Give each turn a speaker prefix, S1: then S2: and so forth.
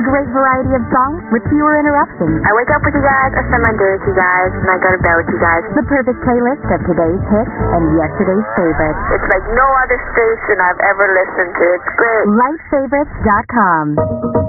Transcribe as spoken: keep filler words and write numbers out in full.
S1: Great variety of songs with fewer interruptions.
S2: I wake up with you guys, I spend my day with you guys, and I go to bed with you guys.
S1: The perfect playlist of today's hits and yesterday's favorites.
S2: It's like no other station I've ever listened to. It's great.
S1: light favorites dot com